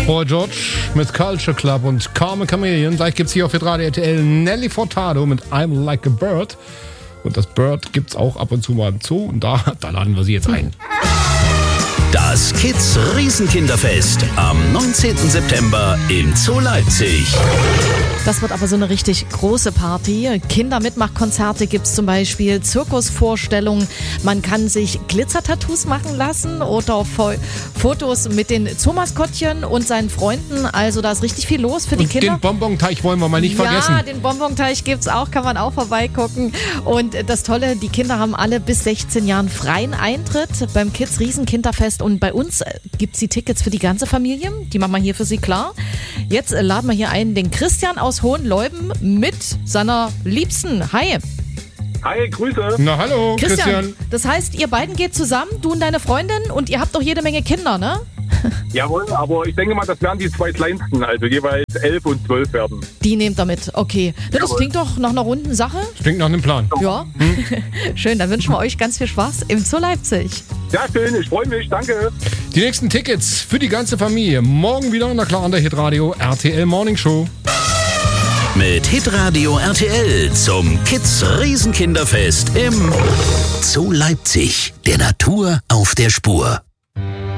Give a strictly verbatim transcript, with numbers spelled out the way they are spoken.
Boy George mit Culture Club und Carmen Chameleon. Gleich gibt's hier auf Radio R T L Nelly Furtado mit I'm Like a Bird. Und das Bird gibt's auch ab und zu mal im Zoo. Und da, da laden wir sie jetzt ein. Das Kids Riesenkinderfest am neunzehnten September im Zoo Leipzig. Das wird aber so eine richtig große Party. Kindermitmachkonzerte gibt's zum Beispiel, Zirkusvorstellungen. Man kann sich Glitzertattoos machen lassen oder Fo- Fotos mit den Zoomaskottchen und seinen Freunden. Also da ist richtig viel los für die und Kinder. Den Bonbonteich wollen wir mal nicht ja, vergessen. Ja, den Bonbonteich gibt's auch, kann man auch vorbeigucken. Und das Tolle, die Kinder haben alle bis sechzehn Jahren freien Eintritt beim Kids Riesenkinderfest. Und bei uns gibt's die Tickets für die ganze Familie. Die machen wir hier für Sie klar. Jetzt laden wir hier ein, den Christian aus Hohenleuben mit seiner Liebsten. Hi. Hi, Grüße. Na hallo, Christian, Christian. Das heißt, ihr beiden geht zusammen, du und deine Freundin, und ihr habt doch jede Menge Kinder, ne? Jawohl, aber ich denke mal, das werden die zwei kleinsten, also jeweils elf und zwölf werden. Die nehmt ihr mit, okay. Na, das Jawohl. klingt doch nach einer runden Sache. Klingt nach einem Plan. Ja, schön, dann wünschen wir euch ganz viel Spaß im Zoo Leipzig. Ja, schön, ich freue mich, danke. Die nächsten Tickets für die ganze Familie. Morgen wieder, na klar, an der Hitradio R T L Morning Show. Mit Hitradio R T L zum Kids Riesenkinderfest im Zoo Leipzig. Der Natur auf der Spur.